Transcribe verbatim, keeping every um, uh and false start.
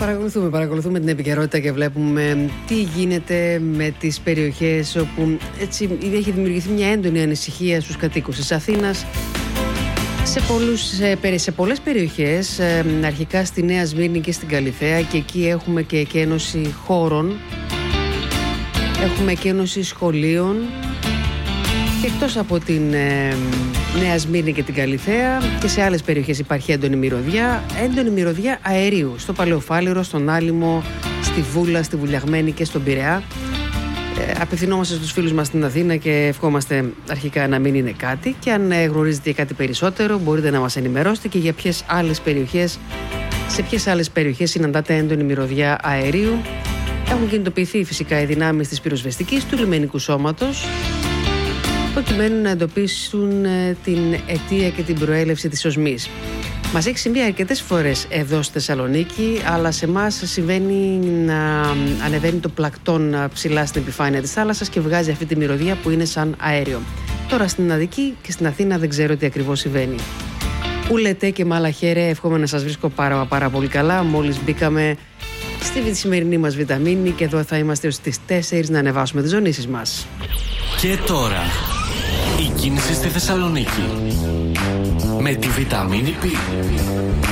Παρακολουθούμε, παρακολουθούμε την επικαιρότητα και βλέπουμε τι γίνεται με τις περιοχές όπου έτσι έχει δημιουργηθεί μια έντονη ανησυχία στους κατοίκους της Αθήνας. Σε, πολλούς, σε, σε πολλές περιοχές, αρχικά στη Νέα Σμύρνη και στην Καλιθέα, και εκεί έχουμε και εκένωση χώρων, έχουμε εκένωση σχολείων, και εκτός από την ε, Νέα Σμύρνη και την Καλιθέα και σε άλλες περιοχές υπάρχει έντονη μυρωδιά, έντονη μυρωδιά αερίου στο Παλαιοφάλιρο, στον Άλυμο, στη Βούλα, στη Βουλιαγμένη και στον Πειραιά. Ε, απευθυνόμαστε στους φίλους μας στην Αθήνα και ευχόμαστε αρχικά να μην είναι κάτι, και αν ε, γνωρίζετε κάτι περισσότερο μπορείτε να μας ενημερώσετε και για ποιες άλλες περιοχές, σε ποιες άλλες περιοχές συναντάτε έντονη μυρωδιά αερίου. Έχουν κινητοποιηθεί φυσικά οι δυνάμεις της πυροσβεστικής, του λιμενικού σώματος, προκειμένου να εντοπίσουν ε, την αιτία και την προέλευση της οσμής. Μας έχει συμβεί αρκετές φορές εδώ στη Θεσσαλονίκη, αλλά σε εμάς συμβαίνει να ανεβαίνει το πλακτόν ψηλά στην επιφάνεια της θάλασσας και βγάζει αυτή τη μυρωδιά που είναι σαν αέριο. Τώρα στην Αττική και στην Αθήνα δεν ξέρω τι ακριβώς συμβαίνει. Ούλετε και μάλα χαίρε, εύχομαι να σας βρίσκω πάρα, πάρα πολύ καλά. Μόλις μπήκαμε στη σημερινή μας βιταμίνη και εδώ θα είμαστε ως τις τέσσερις να ανεβάσουμε τις ζωνήσεις μας. Και τώρα, η κίνηση στη Θεσσαλονίκη με τη βιταμίνη Π.